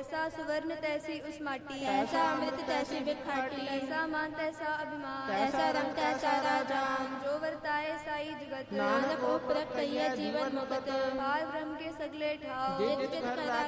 तैसा सुवर्ण तैसी उस माटी, तैसा अमृत तैसी बिखाटी, तैसा मान तैसा अभिमान, तैसा रंग तैसा राजान। जो वर्ताए साई जगत, नानक उपरत कहिए जीवन मुक्त। पार ब्रह्म के सगले ठाव, जित चित करा